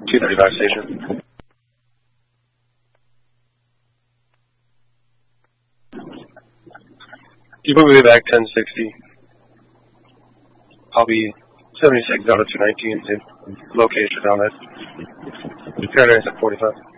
235 station. You put me back 1060. I'll be 76 out of 219 in location on it. Paradise at 45.